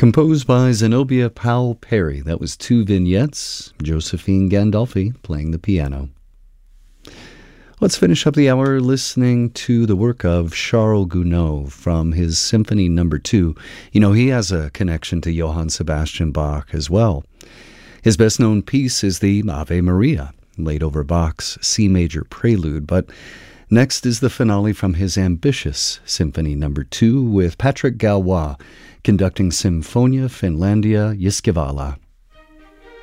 Composed by Zenobia Powell Perry. That was two vignettes, Josephine Gandolfi playing the piano. Let's finish up the hour listening to the work of Charles Gounod from his Symphony No. 2. You know, he has a connection to Johann Sebastian Bach as well. His best-known piece is the Ave Maria, laid over Bach's C major prelude, but next is the finale from his ambitious Symphony No. 2 with Patrick Galois conducting Sinfonia Finlandia Jyskevala.